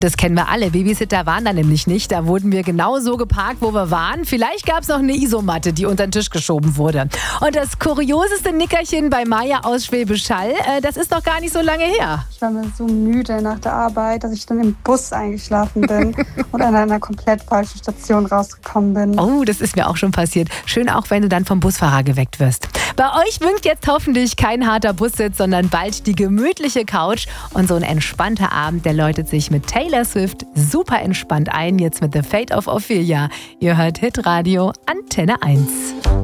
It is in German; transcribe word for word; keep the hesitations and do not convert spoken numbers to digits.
Das kennen wir alle. Babysitter waren da nämlich nicht. Da wurden wir genau so geparkt, wo wir waren. Vielleicht gab es noch eine Isomatte, die unter den Tisch geschoben wurde. Und das kurioseste Nickerchen bei Maja aus Schwäbisch Hall, äh, das ist doch gar nicht so lange her. Ich war mir so müde nach der Arbeit, dass ich dann im Bus eingeschlafen bin und an einer komplett falschen Station rausgekommen bin. Oh, das ist mir auch schon passiert. Schön auch, wenn du dann vom Busfahrer geweckt wirst. Bei euch winkt jetzt hoffentlich kein harter Bussitz, sondern bald die gemütliche Couch. Und so ein entspannter Abend, der läutet sich mit Taylor Swift super entspannt ein. Jetzt mit The Fate of Ophelia. Ihr hört Hitradio Antenne eins.